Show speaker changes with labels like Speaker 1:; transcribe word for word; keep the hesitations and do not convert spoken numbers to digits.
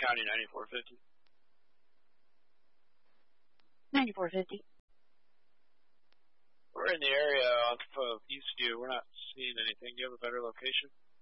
Speaker 1: County ninety-four fifty.
Speaker 2: ninety-four fifty.
Speaker 1: We're in the area off of Eastview. We're not seeing anything. Do you have a better location?